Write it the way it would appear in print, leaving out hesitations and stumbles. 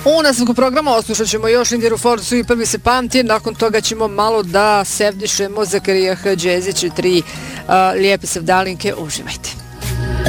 U nastavku programa oslušat ćemo još Indiru Forcu i Prvi se pamti, nakon toga ćemo malo da sevdišemo Zakarija Hadžezić i 3 lijepe sevdalinke. Uživajte.